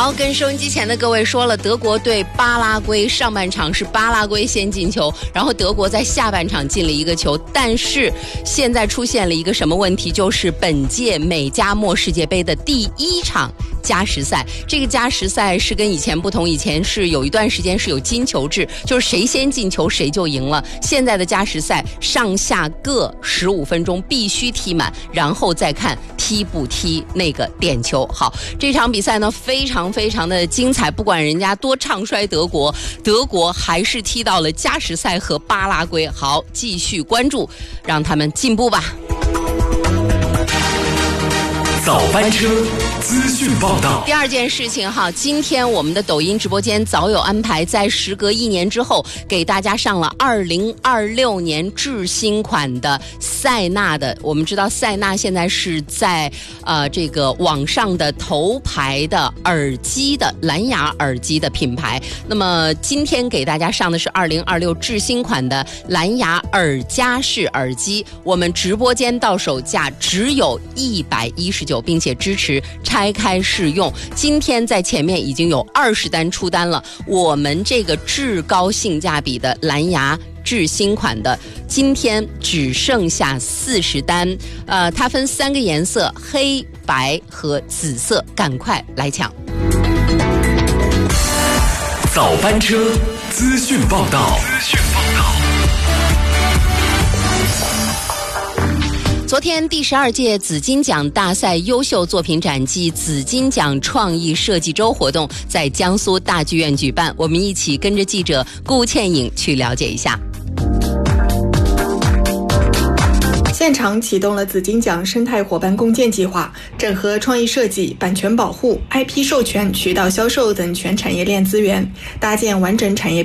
好，跟收音机前的各位说了，德国对巴拉圭上半场是巴拉圭先进球，然后德国在下半场进了一个球，但是现在出现了一个什么问题，就是本届美加墨世界杯的第一场加时赛。这个加时赛是跟以前不同，以前是有一段时间是有金球制，就是谁先进球谁就赢了。现在的加时赛上下各15分钟必须踢满，然后再看踢不踢那个点球。好，这场比赛呢非常的精彩，不管人家多唱衰德国，德国还是踢到了加时赛和巴拉圭。好，继续关注，让他们进步吧。 早班车资讯报道。 第二件事情哈，今天我们的抖音直播间早有安排，在时隔1年之后，给大家上了2026年最新款的塞纳的。我们知道塞纳现在是在这个网上的头牌的耳机的蓝牙耳机的品牌。那么今天给大家上的是2026最新款的蓝牙耳夹式耳机，我们直播间到手价只有119，并且支持拆开试用。今天在前面已经有20单出单了，我们这个至高性价比的蓝牙最新款的今天只剩下40单，它分3个颜色，黑白和紫色，赶快来抢。 早班车资讯报道。 昨天第12届紫金奖大赛优秀作品展暨紫金奖创意设计周活动在江苏大剧院举办，我们一起跟着记者顾倩颖去了解一下。 现场启动了紫金奖生态伙伴共建计划，整合创意设计、版权保护、IP 授权、渠道销售等全产业链资源，搭建完整产业